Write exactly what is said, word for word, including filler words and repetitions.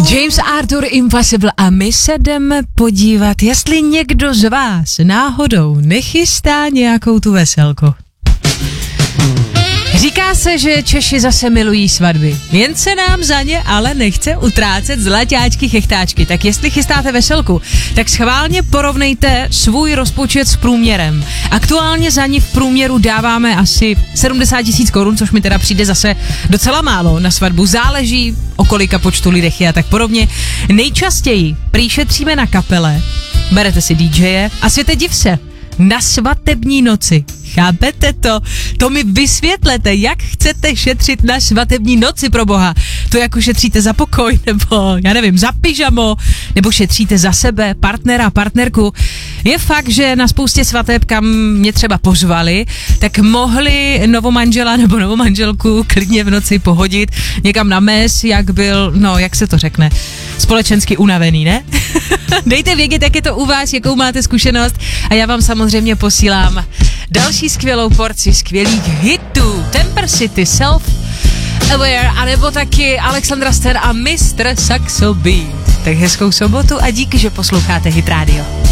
James Arthur Impossible a my se jdeme podívat, jestli někdo z vás náhodou nechystá nějakou tu veselku. Říká se, že Češi zase milují svatby, jen se nám za ně ale nechce utrácet zlaťáčky, chechtáčky. Tak jestli chystáte veselku, tak schválně porovnejte svůj rozpočet s průměrem. Aktuálně za ní v průměru dáváme asi sedmdesát tisíc korun, což mi teda přijde zase docela málo na svatbu. Záleží, o kolika počtu lidech je a tak podobně. Nejčastěji prý šetříme na kapele, berete si didžeje a světe div se, na svatební noci. Chápete to? To mi vysvětlete, jak chcete šetřit na svatební noci, pro boha. To jako šetříte za pokoj, nebo já nevím, za pyžamo, nebo šetříte za sebe, partnera, partnerku. Je fakt, že na spoustě svateb, kam mě třeba pozvali, tak mohli novomanžela nebo novomanželku klidně v noci pohodit někam na mes, jak byl, no jak se to řekne, společensky unavený, ne? Dejte vědět, jak je to u vás, jakou máte zkušenost a já vám samozřejmě posílám další skvělou porci skvělých hitů. Temper City, Self Aware, anebo taky Alexandra Stan a mistr Saxo Beat. Tak hezkou sobotu a díky, že posloucháte Hit Radio.